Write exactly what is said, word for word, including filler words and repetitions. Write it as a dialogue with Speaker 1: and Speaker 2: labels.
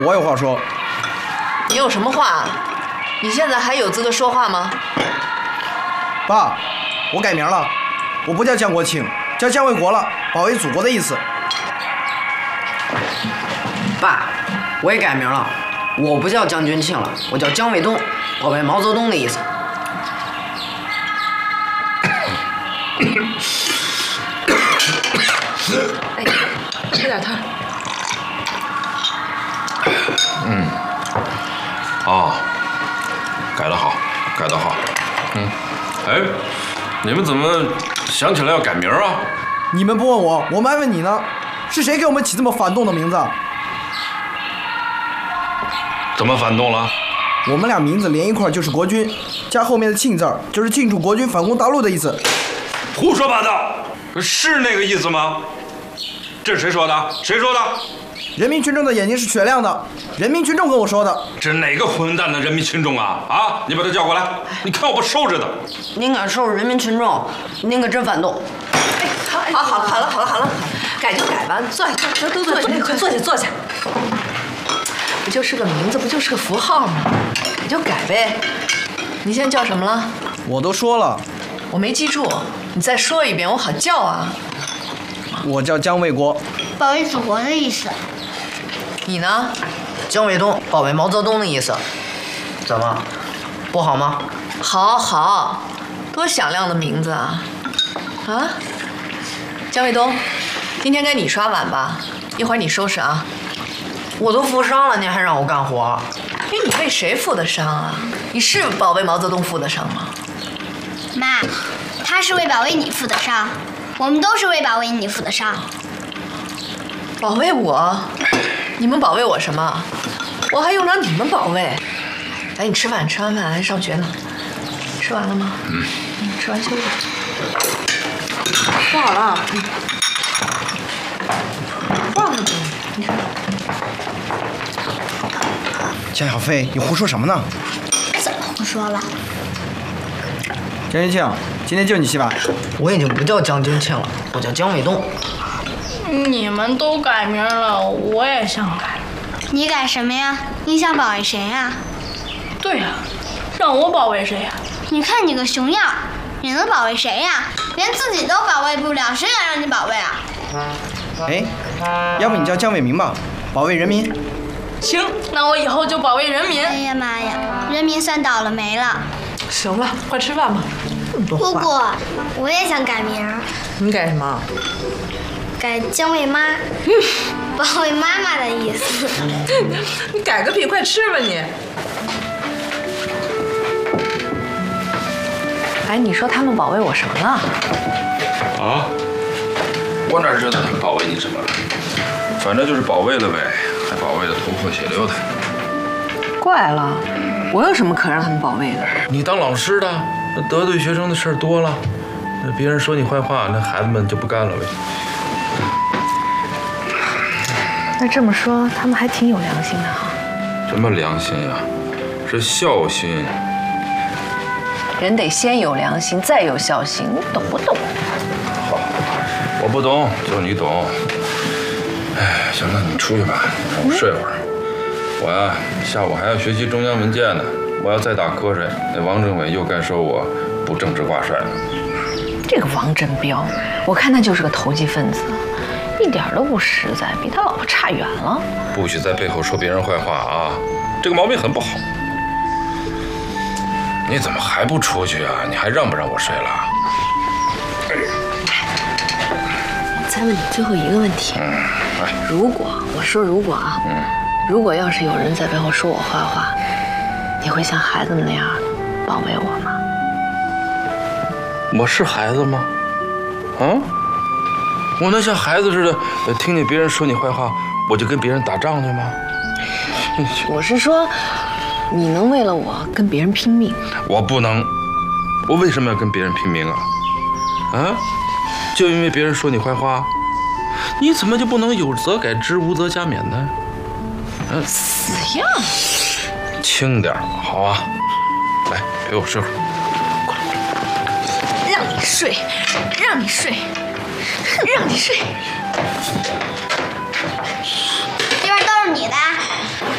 Speaker 1: 我有话说。
Speaker 2: 你有什么话？你现在还有资格说话吗？
Speaker 1: 爸，我改名了，我不叫江国庆，叫江卫国了，保卫祖国的意思。
Speaker 3: 爸，我也改名了，我不叫江军庆了，我叫江卫东，保卫毛泽东的意思。
Speaker 2: 哎，吃点汤。
Speaker 4: 嗯，哦，改得好，改得好。嗯，哎，你们怎么想起来要改名啊？
Speaker 1: 你们不问我，我们还问你呢。是谁给我们起这么反动的名字？
Speaker 4: 怎么反动了？
Speaker 1: 我们俩名字连一块就是国军，加后面的庆字儿就是庆祝国军反攻大陆的意思。
Speaker 4: 胡说八道！是那个意思吗？这是谁说的？谁说的？
Speaker 1: 人民群众的眼睛是雪亮的，人民群众跟我说的。
Speaker 4: 这哪个混蛋的人民群众啊？啊！你把他叫过来，你看我不收拾他！
Speaker 3: 您敢收拾人民群众，您可真反动！
Speaker 2: 哎，好，好了，好了，好了，好了，改就改吧，坐下，坐，都坐下，快坐下，坐下。不就是个名字，不就是个符号吗？改就改呗。你现在叫什么了？
Speaker 1: 我都说了，
Speaker 2: 我没记住，你再说一遍，我好叫啊。
Speaker 1: 我叫江卫国，
Speaker 5: 保卫祖国的意思。
Speaker 2: 你呢？
Speaker 3: 江卫东，保卫毛泽东的意思。怎么，不好吗？
Speaker 2: 好好，多响亮的名字啊！啊，江卫东，今天该你刷碗吧？一会儿你收拾啊。
Speaker 3: 我都负伤了，您还让我干活？
Speaker 2: 哎，你为谁负的伤啊？你是保卫毛泽东负的伤吗？
Speaker 5: 妈，他是为保卫你负的伤，我们都是为保卫你负的伤。
Speaker 2: 保卫我？你们保卫我什么？我还用得着你们保卫？哎，你吃饭，吃完饭还上学呢。吃完了吗？嗯。嗯，吃完休息。说好了。嗯。忘了吧？你看。
Speaker 1: 江小飞，你胡说什么呢？
Speaker 5: 怎么胡说了？
Speaker 1: 江军庆，今天就你洗碗。
Speaker 3: 我已经不叫江军庆了，我叫江卫东。
Speaker 6: 你们都改名了，我也想改。
Speaker 5: 你改什么呀？你想保卫谁呀？
Speaker 6: 对呀、啊，让我保卫谁呀？
Speaker 5: 你看你个熊样，你能保卫谁呀？连自己都保卫不了，谁敢让你保卫啊？
Speaker 1: 哎，要不你叫江伟民吧，保卫人民。
Speaker 6: 行，那我以后就保卫人民。
Speaker 5: 哎呀妈呀，人民算倒了霉了。
Speaker 2: 行了，快吃饭吧。
Speaker 5: 姑姑，我也想改名。
Speaker 2: 你改什么？
Speaker 5: 改江卫妈，保卫妈妈的意思。
Speaker 2: 你改个屁！快吃吧你。哎，你说他们保卫我什么了？
Speaker 4: 啊？我哪知道他们保卫你什么了？反正就是保卫了呗，还保卫的头破血流的。
Speaker 2: 怪了，我有什么可让他们保卫的？
Speaker 4: 你当老师的，那得罪学生的事儿多了，那别人说你坏话，那孩子们就不干了呗。
Speaker 2: 那这么说，他们还挺有良心的哈。
Speaker 4: 什么良心呀？是孝心。
Speaker 2: 人得先有良心，再有孝心，你懂不懂？
Speaker 4: 好，我不懂，就你懂。哎，行了，你出去吧，让我睡会儿。我呀，下午还要学习中央文件呢。我要再打瞌睡，那王政委又该说我不正直挂帅了。
Speaker 2: 这个王振彪，我看他就是个投机分子。一点都不实在，比他老婆差远了。
Speaker 4: 不许在背后说别人坏话啊！这个毛病很不好。你怎么还不出去啊？你还让不让我睡了？
Speaker 2: 再问你最后一个问题。
Speaker 4: 嗯，来。
Speaker 2: 如果我说如果啊，嗯，如果要是有人在背后说我坏话，你会像孩子们那样保卫我吗？
Speaker 4: 我是孩子吗？啊？我能像孩子似的，听见别人说你坏话，我就跟别人打仗去吗？
Speaker 2: 我是说，你能为了我跟别人拼命？
Speaker 4: 我不能，我为什么要跟别人拼命啊？啊？就因为别人说你坏话？你怎么就不能有则改之，无则加勉呢？嗯，
Speaker 2: 死样！
Speaker 4: 轻点，好啊！来，陪我睡会儿。
Speaker 2: 让你睡，让你睡。让你睡。